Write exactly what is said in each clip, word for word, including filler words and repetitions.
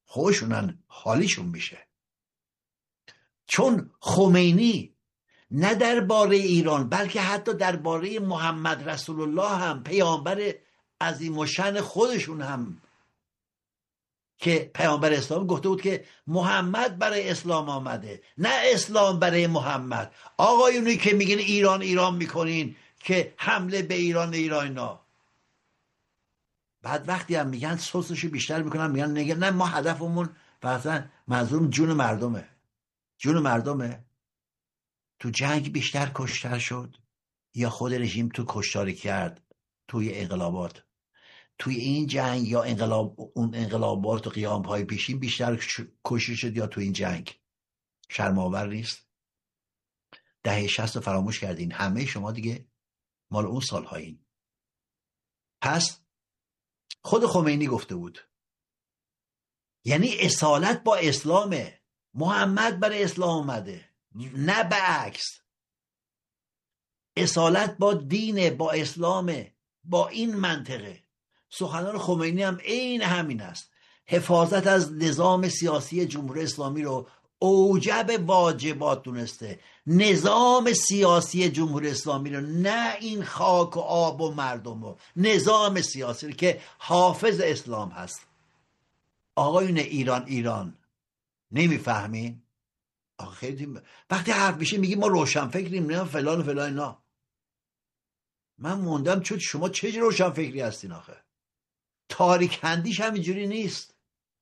خودشونن حالیشون میشه. چون خمینی نه درباره ایران بلکه حتی درباره محمد رسول الله هم، پیامبر عظیم و شأن خودشون هم که پیامبر اسلام گفته بود که محمد برای اسلام آمده نه اسلام برای محمد. آقایونی که میگین ایران ایران میکنین که حمله به ایران ایرانا، بعد وقتی هم میگن سوسشو بیشتر میکنن، میگن نگه نه ما هدفمون مثلا منظورم جون مردمه. جون مردمه. تو جنگ بیشتر کشتار شد یا خود رژیم تو کشتاری کرد توی انقلابات؟ توی این جنگ یا انقلاب اون انقلابات و قیام های پیشین بیشتر کشته شد یا تو این جنگ؟ شرم‌آور نیست؟ دهه شصت رو فراموش کردین همه شما دیگه، مال اون سال هایین. پس خود خمینی گفته بود، یعنی اصالت با اسلامه، محمد برای اسلام اومده نه به عکس. اصالت با دینه، با اسلامه، با این منطقه. سخنان خمینی هم عین همین است. حفاظت از نظام سیاسی جمهوری اسلامی رو اوجب واجبات دونسته، نظام سیاسی جمهوری اسلامی رو، نه این خاک و آب و مردم رو، نظام سیاسی رو که حافظ اسلام هست. آقایون ایران ایران نمیفهمین؟ خیلی وقتی حرف میشه میگی ما روشن فکریم نه فلان و فلان اینا. من موندم چون شما چه روشن فکری هستین آخه؟ تاریک اندیش همینجوری نیست.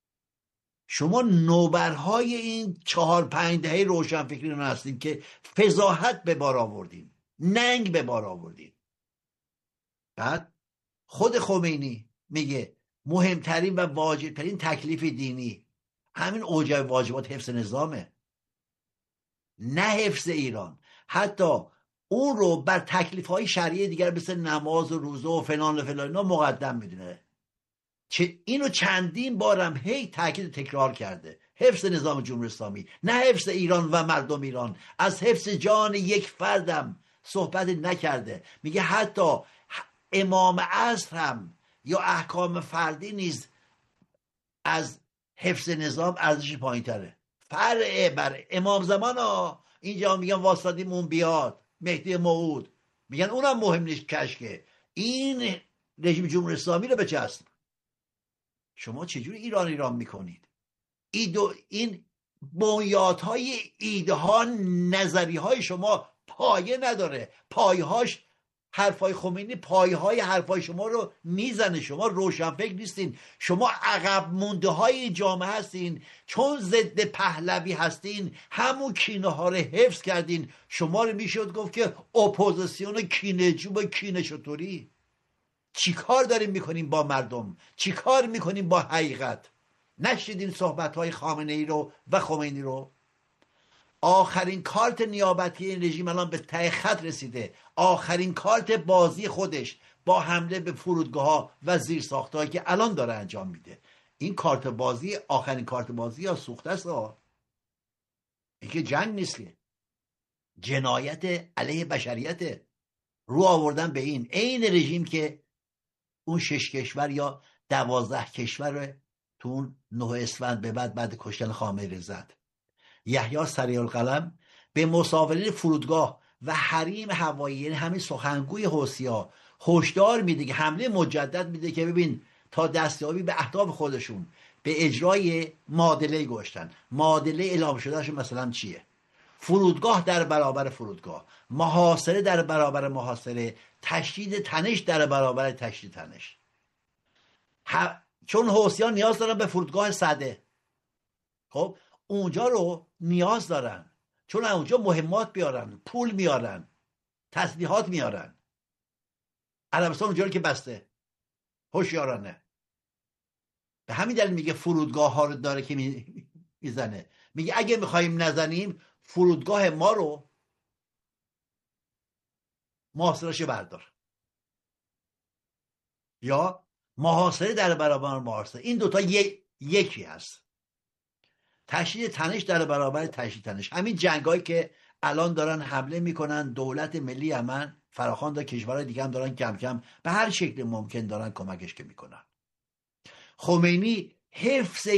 شما نوبرهای این چهار پنج دهه روشن فکری رو هستین که فضاحت به بار آوردین، ننگ به بار آوردین. بعد خود خمینی میگه مهمترین و واجبترین تکلیف دینی همین اوجب واجبات حفظ نظامه، نه حفظ ایران. حتی اون رو بر تکلیف های شرعی دیگر مثل نماز و روزه و فلان و فلان اینا مقدم میدونه. چه اینو چندین بارم هی تاکید تکرار کرده، حفظ نظام جمهوری اسلامی نه حفظ ایران و مردم ایران. از حفظ جان یک فردم صحبت نکرده. میگه حتی امام عصر هم یا احکام فردی نیز از حفظ نظام ارزش پایین تره، فرع بر امام زمان ها. اینجا میگن واسطیمون بیاد مهدی موعود، میگن اونم مهم نیست کشکه. این رژیم جمهوری اسلامی رو بچسب. شما چجوری ایران ایران میکنید؟ ایدو این بنیادهای ایده ها نظری های شما پایه نداره. پایه هاش حرفای خمینی پایه های حرفای شما رو میزنه. شما روشن فکر نیستین، شما عقب مونده های جامعه هستین. چون ضد پهلوی هستین همون کینه ها رو حفظ کردین. شما رو میشد گفت که اپوزیسیون کینه جوب کینه شطوری. چی کار داریم میکنیم با مردم؟ چی کار میکنیم با حقیقت؟ نشیدین صحبت های خامنه ای رو و خمینی رو؟ آخرین کارت نیابتی این رژیم الان به ته خط رسیده. آخرین کارت بازی خودش با حمله به فرودگاه ها و زیرساخت‌هایی که الان داره انجام میده. این کارت بازی آخرین کارت بازی یا سوخته است ها. این که جنگ نیست که، جنایت علیه بشریت رو آوردن به این این رژیم که اون شش کشور یا دوازده کشور تو اون نه اسفند به بعد بعد کشتن خامنه‌ای زد. یحیی سریع القلم به مسافرین فرودگاه و حریم هوایی، یعنی همین سخنگوی حوثی‌ها، هشدار میده که حمله مجدد میده که ببین تا دستیابی به اهداف خودشون به اجرای معادله گذاشتن. معادله اعلام شدهش مثلا چیه؟ فرودگاه در برابر فرودگاه، محاصره در برابر محاصره، تشدید تنش در برابر تشدید تنش. ه... چون حوثیان نیاز دارن به فرودگاه سده، خب اونجا رو نیاز دارن، چون اونجا مهمات بیارن، پول میارن، تسلیحات میارن. عربستان اونجا رو که بسته، هوشیارانه. به همین دلیل میگه فرودگاه ها رو داره که میزنه. میگه اگه میخوایم نزنیم فرودگاه ما رو محاصره‌اش بردار، یا محاصره در برابر محاصره. این دوتا یک یکی هست. تشدید تنش در برابر تشدید تنش. همین جنگایی که الان دارن حمله میکنن، دولت ملی یمن فراخوان و کشورهای دیگه هم دارن کم کم به هر شکل ممکن دارن کمکش که میکنن. خمینی حفظ